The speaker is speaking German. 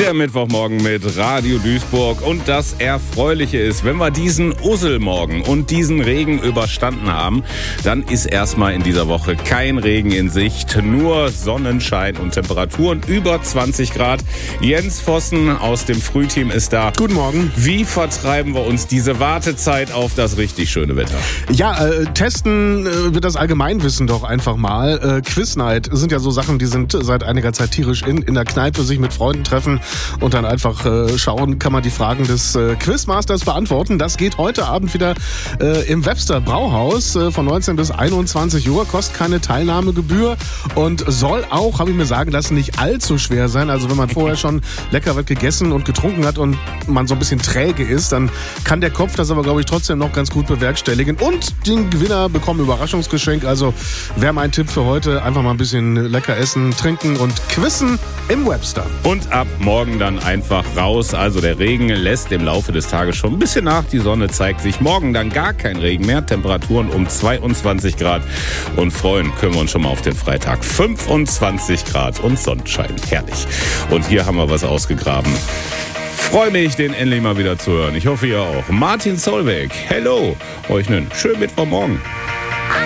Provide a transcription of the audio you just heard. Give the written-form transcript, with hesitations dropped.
Der Mittwochmorgen mit Radio Duisburg. Und das Erfreuliche ist, wenn wir diesen Usselmorgen und diesen Regen überstanden haben, dann ist erstmal in dieser Woche kein Regen in Sicht, nur Sonnenschein und Temperaturen über 20 Grad. Jens Vossen aus dem Frühteam ist da. Guten Morgen. Wie vertreiben wir uns diese Wartezeit auf das richtig schöne Wetter? Ja, testen wird das Allgemeinwissen doch einfach mal. Quiznight sind ja so Sachen, die sind seit einiger Zeit tierisch in der Kneipe, sich mit Freunden treffen und dann einfach schauen, kann man die Fragen des Quizmasters beantworten. Das geht heute Abend wieder im Webster Brauhaus von 19 bis 21 Uhr, kostet keine Teilnahmegebühr und soll auch, habe ich mir sagen lassen, nicht allzu schwer sein. Also wenn man vorher schon lecker was gegessen und getrunken hat und man so ein bisschen träge ist, dann kann der Kopf das aber, glaube ich, trotzdem noch ganz gut bewerkstelligen. Und den Gewinner bekommen Überraschungsgeschenk. Also wäre mein Tipp für heute, einfach mal ein bisschen lecker essen, trinken und quizzen im Webster. Und ab morgen dann einfach raus. Also der Regen lässt im Laufe des Tages schon ein bisschen nach. Die Sonne zeigt sich. Morgen dann gar kein Regen mehr. Temperaturen um 22 Grad. Und freuen können wir uns schon mal auf den Freitag. 25 Grad und Sonnenschein. Herrlich. Und hier haben wir was ausgegraben. Freue mich, den endlich mal wieder zu hören. Ich hoffe, ihr auch. Martin Solveig, hello. Euch einen schönen Mittwochmorgen.